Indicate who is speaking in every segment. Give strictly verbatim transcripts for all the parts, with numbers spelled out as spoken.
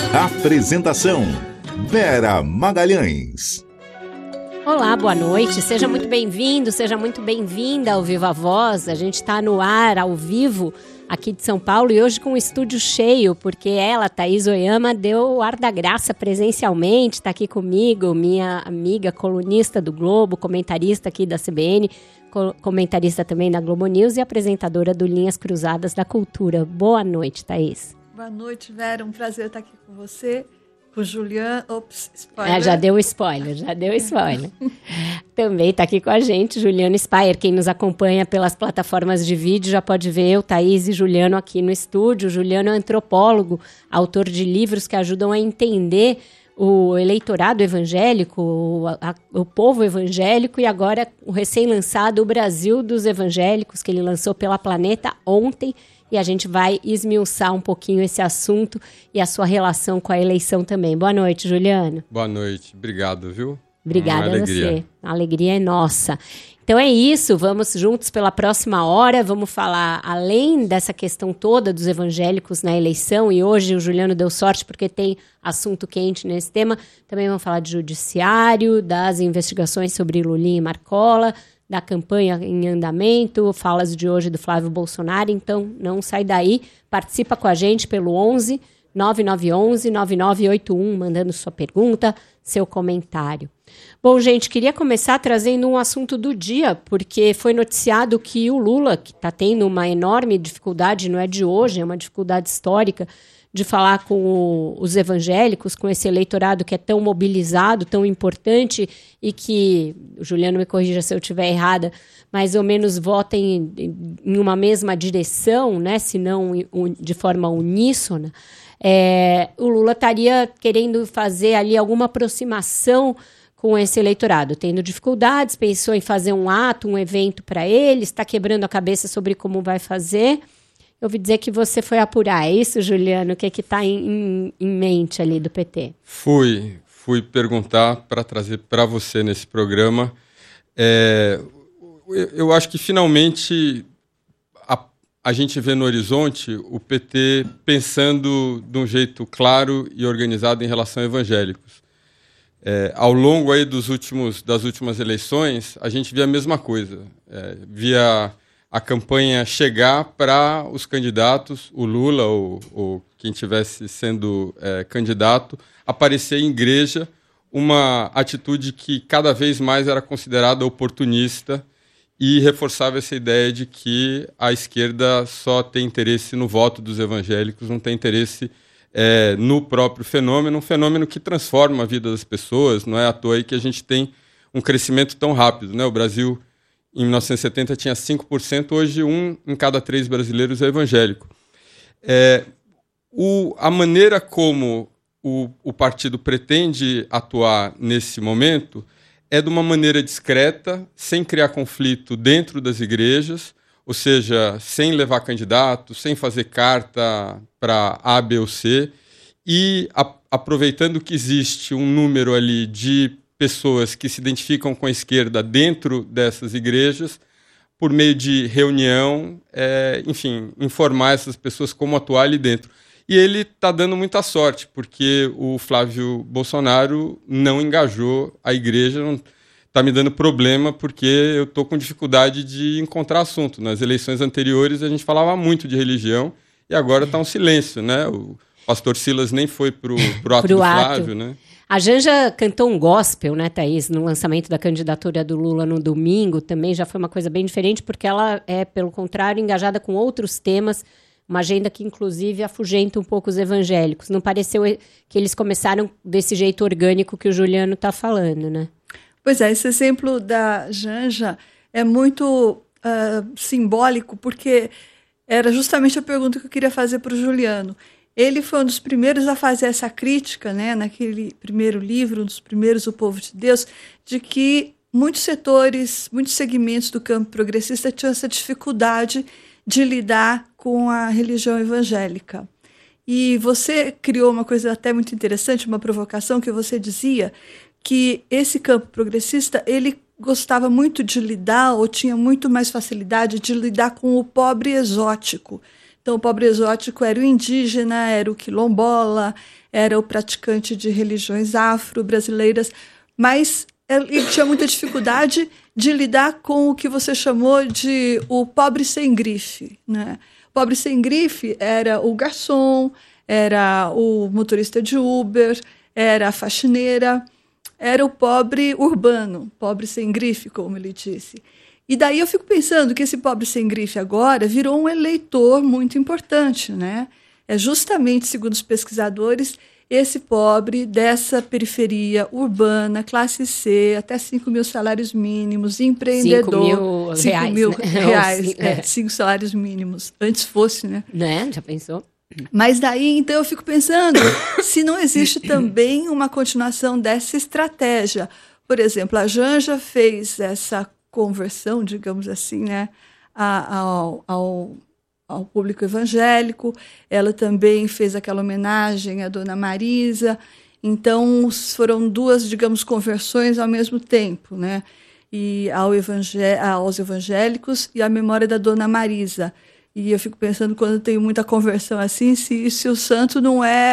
Speaker 1: Apresentação: Vera Magalhães.
Speaker 2: Olá, boa noite, seja muito bem-vindo, seja muito bem-vinda ao Viva Voz. A gente está no ar, ao vivo, aqui de São Paulo e hoje com o estúdio cheio, porque ela, Thaís Oyama, deu o ar da graça presencialmente, está aqui comigo, minha amiga colunista do Globo, comentarista aqui da C B N, co- comentarista também da Globo News e apresentadora do Linhas Cruzadas da Cultura. Boa noite, Thaís.
Speaker 3: Boa noite, Vera, um prazer estar aqui com você. Com o Juliano, ops, spoiler.
Speaker 2: É, já deu spoiler, já deu spoiler. Também está aqui com a gente, Juliano Spayer. Quem nos acompanha pelas plataformas de vídeo já pode ver eu, Thaís e Juliano aqui no estúdio. Juliano é antropólogo, autor de livros que ajudam a entender o eleitorado evangélico, o, a, o povo evangélico, e agora o recém-lançado O Brasil dos Evangélicos, que ele lançou pela Planeta ontem. E a gente vai esmiuçar um pouquinho esse assunto e a sua relação com a eleição também. Boa noite, Juliano.
Speaker 4: Boa noite. Obrigado, viu?
Speaker 2: Obrigada a você. A alegria é nossa. Então é isso, vamos juntos pela próxima hora, vamos falar, além dessa questão toda dos evangélicos na eleição, e hoje o Juliano deu sorte porque tem assunto quente nesse tema, também vamos falar de judiciário, das investigações sobre Lulinha e Marcola, da campanha em andamento, falas de hoje do Flávio Bolsonaro, então não sai daí, participa com a gente pelo onze, nove nove um um, nove nove oito um, mandando sua pergunta, seu comentário. Bom, gente, queria começar trazendo um assunto do dia, porque foi noticiado que o Lula, que está tendo uma enorme dificuldade, não é de hoje, é uma dificuldade histórica, de falar com o, os evangélicos, com esse eleitorado que é tão mobilizado, tão importante e que, o Juliano me corrija se eu estiver errada, mais ou menos votem em, em uma mesma direção, né, se não un, de forma uníssona. É, o Lula estaria querendo fazer ali alguma aproximação com esse eleitorado, tendo dificuldades, pensou em fazer um ato, um evento para ele, está quebrando a cabeça sobre como vai fazer. Eu ouvi dizer que você foi apurar, é isso, Juliano? O que é que está em, em mente ali do P T?
Speaker 4: Fui, fui perguntar para trazer para você nesse programa. É, eu, eu acho que finalmente a, a gente vê no horizonte o P T pensando de um jeito claro e organizado em relação a evangélicos. É, ao longo aí dos últimos, das últimas eleições, a gente via a mesma coisa. É, via a campanha chegar para os candidatos, o Lula ou, ou quem estivesse sendo é, candidato, aparecer em igreja, uma atitude que cada vez mais era considerada oportunista e reforçava essa ideia de que a esquerda só tem interesse no voto dos evangélicos, não tem interesse é, no próprio fenômeno, um fenômeno que transforma a vida das pessoas. Não é à toa aí que a gente tem um crescimento tão rápido, né? O Brasil, em mil novecentos e setenta, tinha cinco por cento, hoje um em cada três brasileiros é evangélico. É, o, a maneira como o, o partido pretende atuar nesse momento é de uma maneira discreta, sem criar conflito dentro das igrejas, ou seja, sem levar candidato, sem fazer carta para A, B ou C, e a, aproveitando que existe um número ali de pessoas que se identificam com a esquerda dentro dessas igrejas, por meio de reunião, é, enfim, informar essas pessoas como atuar ali dentro. E ele está dando muita sorte, porque o Flávio Bolsonaro não engajou a igreja, está me dando problema, porque eu estou com dificuldade de encontrar assunto. Nas eleições anteriores a gente falava muito de religião, e agora está um silêncio, né? O pastor Silas nem foi para o ato
Speaker 2: Pro
Speaker 4: do
Speaker 2: ato.
Speaker 4: Flávio, né?
Speaker 2: A Janja cantou um gospel, né, Thaís, no lançamento da candidatura do Lula no domingo, também já foi uma coisa bem diferente, porque ela é, pelo contrário, engajada com outros temas, uma agenda que, inclusive, afugenta um pouco os evangélicos. Não pareceu que eles começaram desse jeito orgânico que o Juliano está falando, né?
Speaker 3: Pois é, esse exemplo da Janja é muito uh, simbólico, porque era justamente a pergunta que eu queria fazer para o Juliano. Ele foi um dos primeiros a fazer essa crítica, né, naquele primeiro livro, um dos primeiros, O Povo de Deus, de que muitos setores, muitos segmentos do campo progressista tinham essa dificuldade de lidar com a religião evangélica. E você criou uma coisa até muito interessante, uma provocação, que você dizia que esse campo progressista, ele gostava muito de lidar, ou tinha muito mais facilidade de lidar com o pobre exótico. Então, o pobre exótico era o indígena, era o quilombola, era o praticante de religiões afro-brasileiras, mas ele tinha muita dificuldade de lidar com o que você chamou de o pobre sem grife, né? O pobre sem grife era o garçom, era o motorista de Uber, era a faxineira, era o pobre urbano, pobre sem grife, como ele disse. E daí eu fico pensando que esse pobre sem grife agora virou um eleitor muito importante, né? É justamente, segundo os pesquisadores, esse pobre dessa periferia urbana, classe C, até cinco mil salários mínimos, empreendedor.
Speaker 2: cinco mil reais.
Speaker 3: cinco mil reais, é, é, cinco salários mínimos. Antes fosse, né?
Speaker 2: Né? Já pensou?
Speaker 3: Mas daí, então, eu fico pensando se não existe também uma continuação dessa estratégia. Por exemplo, a Janja fez essa conversão, digamos assim, né, ao, ao, ao público evangélico. Ela também fez aquela homenagem à Dona Marisa. Então, foram duas, digamos, conversões ao mesmo tempo, né? E ao evangé- aos evangélicos e à memória da Dona Marisa. E eu fico pensando, quando tem muita conversão assim, se, se o santo não é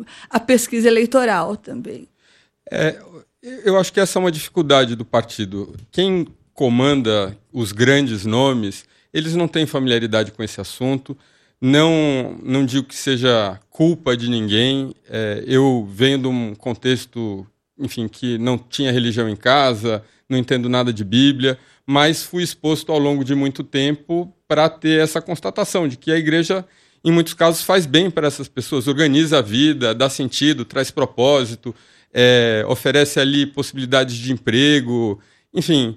Speaker 3: a pesquisa eleitoral também.
Speaker 4: É, eu acho que essa é uma dificuldade do partido. Quem comanda os grandes nomes, eles não têm familiaridade com esse assunto. Não, não digo que seja culpa de ninguém. É, eu venho de um contexto, enfim, que não tinha religião em casa, não entendo nada de Bíblia, mas fui exposto ao longo de muito tempo para ter essa constatação de que a igreja, em muitos casos, faz bem para essas pessoas, organiza a vida, dá sentido, traz propósito, é, oferece ali possibilidades de emprego, enfim,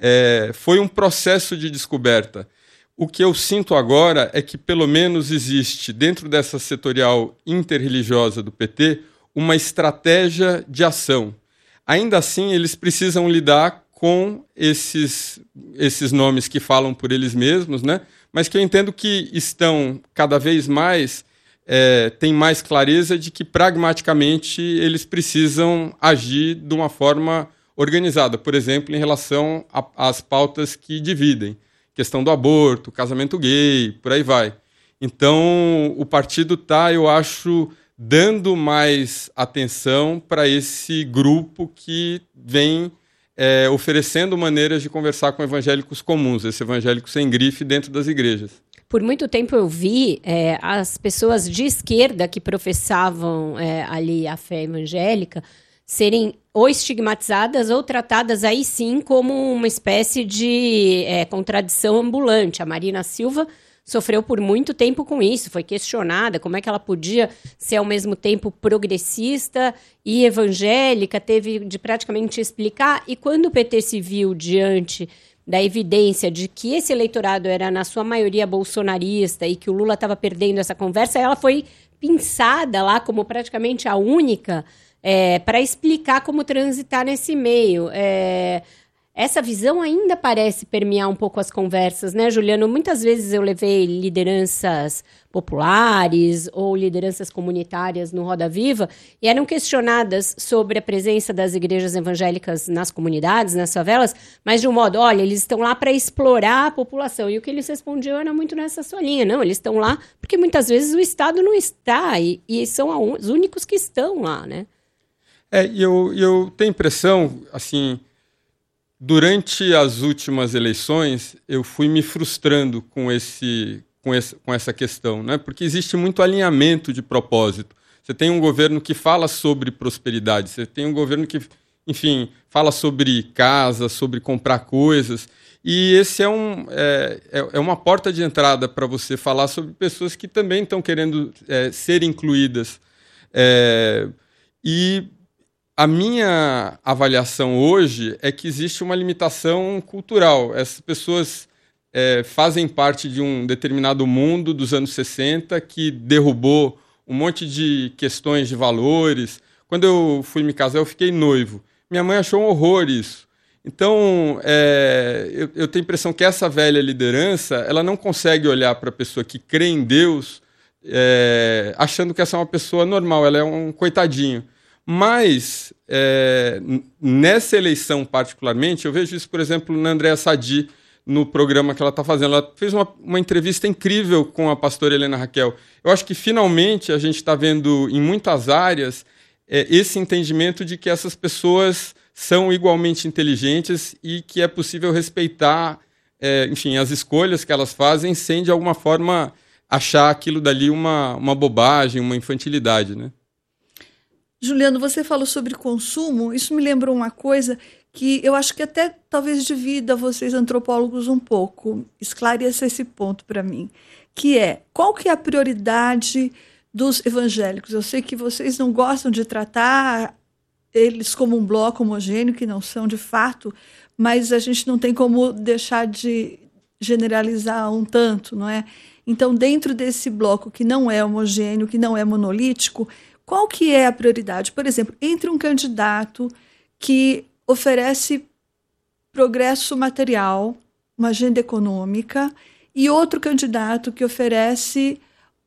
Speaker 4: é, foi um processo de descoberta. O que eu sinto agora é que, pelo menos, existe, dentro dessa setorial interreligiosa do P T, uma estratégia de ação. Ainda assim, eles precisam lidar com esses, esses nomes que falam por eles mesmos, né? Mas que eu entendo que estão cada vez mais, é, têm mais clareza de que, pragmaticamente, eles precisam agir de uma forma organizada, por exemplo, em relação às pautas que dividem, questão do aborto, casamento gay, por aí vai. Então, o partido está, eu acho, dando mais atenção para esse grupo que vem é, oferecendo maneiras de conversar com evangélicos comuns, esse evangélico sem grife dentro das igrejas.
Speaker 2: Por muito tempo eu vi é, as pessoas de esquerda que professavam é, ali a fé evangélica serem ou estigmatizadas ou tratadas aí sim como uma espécie de é, contradição ambulante. A Marina Silva sofreu por muito tempo com isso, foi questionada como é que ela podia ser ao mesmo tempo progressista e evangélica, teve de praticamente explicar, e quando o P T se viu diante da evidência de que esse eleitorado era na sua maioria bolsonarista e que o Lula estava perdendo essa conversa, ela foi pinçada lá como praticamente a única é, para explicar como transitar nesse meio. É, essa visão ainda parece permear um pouco as conversas, né, Juliano? Muitas vezes eu levei lideranças populares ou lideranças comunitárias no Roda Viva e eram questionadas sobre a presença das igrejas evangélicas nas comunidades, nas favelas, mas de um modo, olha, eles estão lá para explorar a população. E o que eles respondiam era muito nessa sua linha. Não, eles estão lá porque muitas vezes o Estado não está e, e são os únicos que estão lá, né?
Speaker 4: É, e eu, eu tenho a impressão, assim, durante as últimas eleições, eu fui me frustrando com, esse, com, esse, com essa questão, né? Porque existe muito alinhamento de propósito. Você tem um governo que fala sobre prosperidade, você tem um governo que, enfim, fala sobre casa, sobre comprar coisas, e esse é, um, é, é uma porta de entrada para você falar sobre pessoas que também estão querendo é, ser incluídas. É, e a minha avaliação hoje é que existe uma limitação cultural. Essas pessoas é, fazem parte de um determinado mundo dos anos sessenta que derrubou um monte de questões de valores. Quando eu fui me casar, eu fiquei noivo. Minha mãe achou um horror isso. Então, é, eu, eu tenho a impressão que essa velha liderança ela não consegue olhar para a pessoa que crê em Deus é, achando que essa é uma pessoa normal, ela é um coitadinho. Mas, é, nessa eleição particularmente, eu vejo isso, por exemplo, na Andréa Sadi, no programa que ela está fazendo. Ela fez uma, uma entrevista incrível com a pastora Helena Raquel. Eu acho que, finalmente, a gente está vendo em muitas áreas é, esse entendimento de que essas pessoas são igualmente inteligentes e que é possível respeitar, é, enfim, as escolhas que elas fazem sem, de alguma forma, achar aquilo dali uma, uma bobagem, uma infantilidade, né?
Speaker 3: Juliano, você falou sobre consumo. Isso me lembrou uma coisa que eu acho que até talvez divida vocês antropólogos um pouco, esclareça esse ponto para mim, que é, qual que é a prioridade dos evangélicos? Eu sei que vocês não gostam de tratar eles como um bloco homogêneo, que não são de fato, mas a gente não tem como deixar de generalizar um tanto, não é? Então, dentro desse bloco que não é homogêneo, que não é monolítico, qual que é a prioridade? Por exemplo, entre um candidato que oferece progresso material, uma agenda econômica, e outro candidato que oferece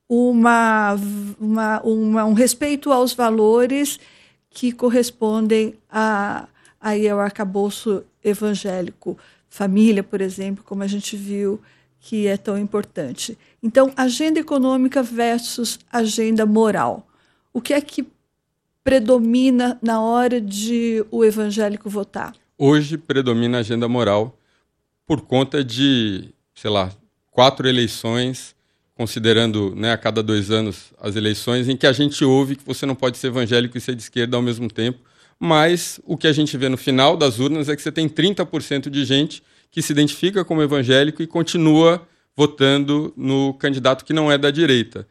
Speaker 3: uma, uma, uma, um respeito aos valores que correspondem a, a, ao arcabouço evangélico. Família, por exemplo, como a gente viu, que é tão importante. Então, agenda econômica versus agenda moral. O que é que predomina na hora de o evangélico votar?
Speaker 4: Hoje predomina a agenda moral por conta de, sei lá, quatro eleições, considerando, né, a cada dois anos as eleições, em que a gente ouve que você não pode ser evangélico e ser de esquerda ao mesmo tempo, mas o que a gente vê no final das urnas é que você tem trinta por cento de gente que se identifica como evangélico e continua votando no candidato que não é da direita.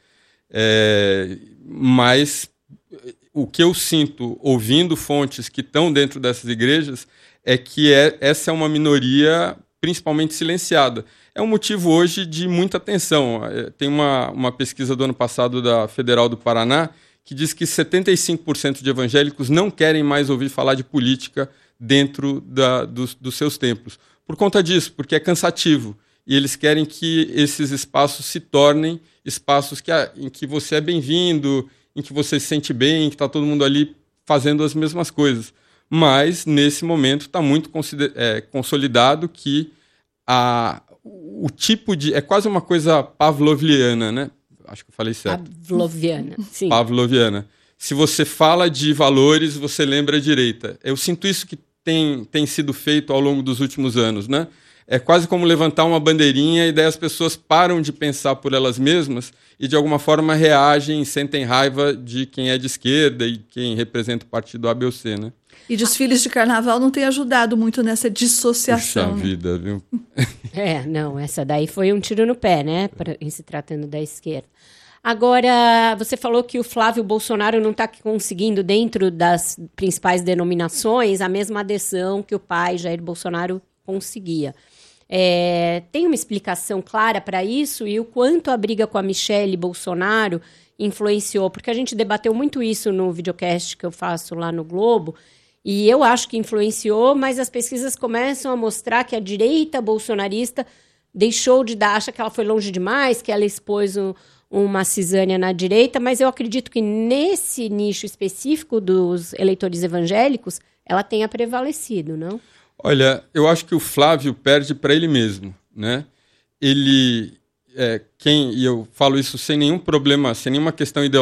Speaker 4: É, mas o que eu sinto ouvindo fontes que estão dentro dessas igrejas é que é, essa é uma minoria principalmente silenciada. É um motivo hoje de muita tensão. Tem uma, uma pesquisa do ano passado da Federal do Paraná que diz que setenta e cinco por cento de evangélicos não querem mais ouvir falar de política dentro da, dos, dos seus templos. Por conta disso, porque é cansativo. E eles querem que esses espaços se tornem espaços que, em que você é bem-vindo, em que você se sente bem, que está todo mundo ali fazendo as mesmas coisas. Mas, nesse momento, está muito é, consolidado que a, o tipo de... É quase uma coisa pavloviana, né? Acho que eu falei certo.
Speaker 2: Pavloviana, sim.
Speaker 4: Pavloviana. Se você fala de valores, você lembra a direita. Eu sinto isso que tem, tem sido feito ao longo dos últimos anos, né? É quase como levantar uma bandeirinha e daí as pessoas param de pensar por elas mesmas e, de alguma forma, reagem, sentem raiva de quem é de esquerda e quem representa o partido A, B ou C, né?
Speaker 3: E desfiles de carnaval não têm ajudado muito nessa dissociação.
Speaker 4: Puxa vida, viu?
Speaker 2: É, não, essa daí foi um tiro no pé, né? Pra, em se tratando da esquerda. Agora, você falou que o Flávio Bolsonaro não está conseguindo, dentro das principais denominações, a mesma adesão que o pai, Jair Bolsonaro, conseguia. É, tem uma explicação clara para isso e o quanto a briga com a Michelle Bolsonaro influenciou? Porque a gente debateu muito isso no videocast que eu faço lá no Globo, e eu acho que influenciou, mas as pesquisas começam a mostrar que a direita bolsonarista deixou de dar, acha que ela foi longe demais, que ela expôs um, uma cisânia na direita, mas eu acredito que nesse nicho específico dos eleitores evangélicos, ela tenha prevalecido, não?
Speaker 4: Olha, eu acho que o Flávio perde para ele mesmo, né? Ele, é, quem, e eu falo isso sem nenhum problema, sem nenhuma questão ideológica,